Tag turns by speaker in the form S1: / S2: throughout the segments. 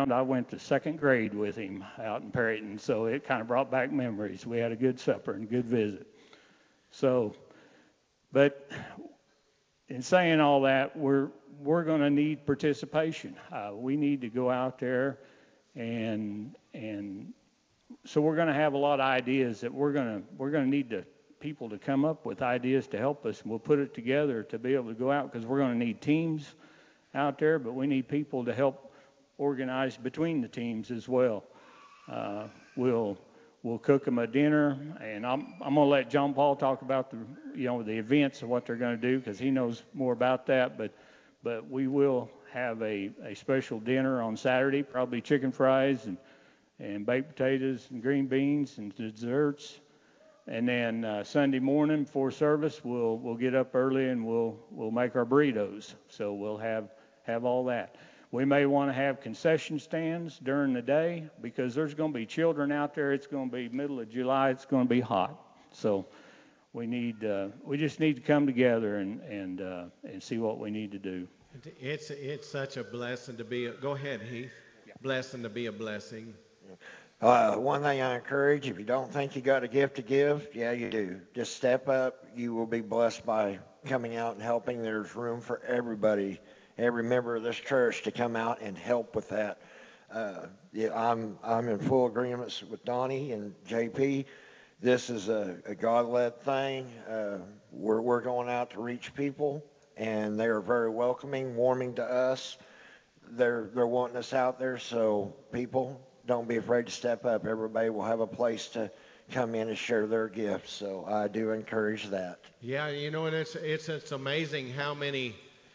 S1: around. I went to second grade with him out in Perryton, so it kind of brought back memories. We had a good supper and good visit. So, but in saying all that, we're going to need participation. We need to go out there, and so we're going to have a lot of ideas that we're going to need people to come up with ideas to help us, and we'll put it together to be able to go out because we're going to need teams out there, but we need people to help organize between the teams as well. We'll cook them a dinner, and I'm going to let John Paul talk about the events and what they're going to do because he knows more about that. But we will have a special dinner on Saturday, probably chicken fries and baked potatoes and green beans and desserts. And then Sunday morning before service, we'll get up early and we'll make our burritos. So we'll have all that. We may want to have concession stands during the day because there's going to be children out there. It's going to be middle of July. It's going to be hot. So we just need to come together and see what we need to do.
S2: It's such a blessing to be. Go ahead, Heath. Yeah. Blessing to be a blessing.
S3: One thing I encourage, if you don't think you got a gift to give, yeah, you do. Just step up. You will be blessed by coming out and helping. There's room for everybody, every member of this church to come out and help with that. Yeah, I'm in full agreement with Donnie and JP. This is a God-led thing. We're going out to reach people, and they are very welcoming, warming to us. They're wanting us out there, so people, don't be afraid to step up. Everybody will have a place to come in and share their gifts. So I do encourage that.
S2: Yeah, and it's amazing how many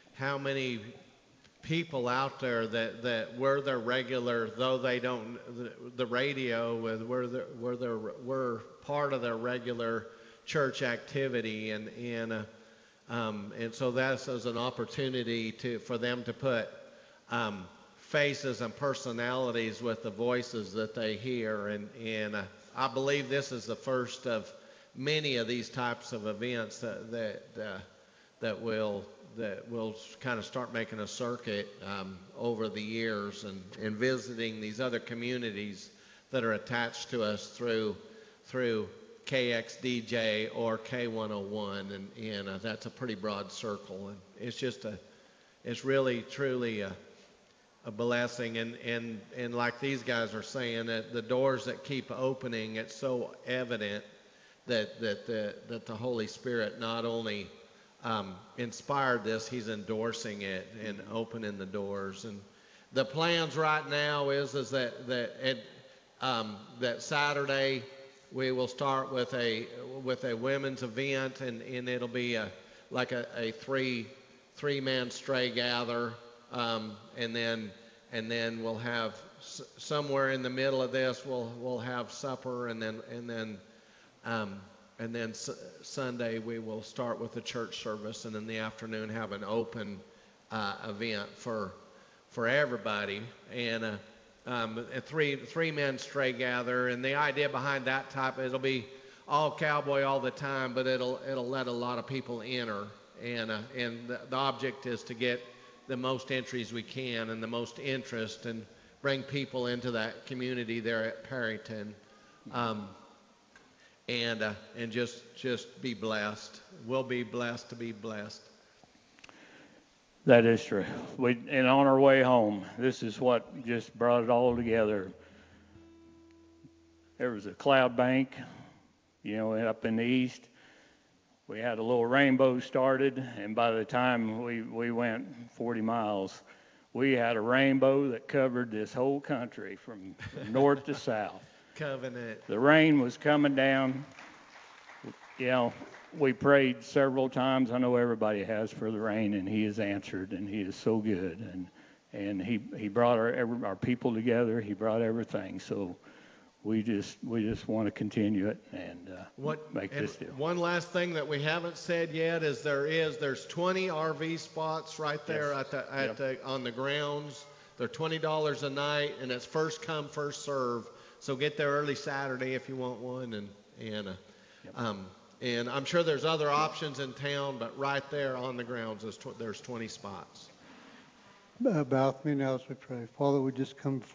S2: people out there that were their regular, though they don't the radio were part of their regular church activity, and so that's as an opportunity for them to put faces and personalities with the voices that they hear, and I believe this is the first of many of these types of events that will kind of start making a circuit over the years and visiting these other communities that are attached to us through KXDJ or K101, and that's a pretty broad circle, and it's really truly a blessing, and like these guys are saying, that the doors that keep opening, it's so evident that the Holy Spirit not only inspired this, he's endorsing it and opening the doors. And the plans right now is that Saturday we will start with a women's event, and it'll be like a three-man stray gather, and then we'll have somewhere in the middle of this we'll have supper, and then Sunday we will start with the church service, and in the afternoon have an open event for everybody, and a three-man stray gather. And the idea behind that type, it'll be all cowboy all the time, but it'll let a lot of people enter, and the object is to get the most entries we can and the most interest, and bring people into that community there at Perryton. And just be blessed. We'll be blessed to be blessed.
S1: That is true. And on our way home, this is what just brought it all together. There was a cloud bank, up in the east. We had a little rainbow started, and by the time we went 40 miles, we had a rainbow that covered this whole country from north to south.
S2: Covenant.
S1: The rain was coming down. We prayed several times. I know everybody has for the rain, and he has answered, and he is so good. And he brought our people together. He brought everything. So we just want to continue it and make this deal.
S2: One last thing that we haven't said yet is there's 20 RV spots right there on the grounds. They're $20 a night, and it's first come, first serve. So get there early Saturday if you want one, and I'm sure there's other options in town, but right there on the grounds there's 20 spots.
S4: Bow with me now as we pray. Father, we just come